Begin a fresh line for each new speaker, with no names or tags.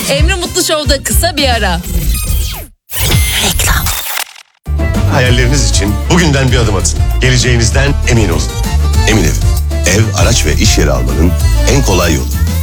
Emre Mutlu Show'da kısa bir ara. Reklam.
Hayalleriniz için bugünden bir adım atın. Geleceğinizden emin olun. Emin Ev. Ev, araç ve iş yeri almanın en kolay yolu.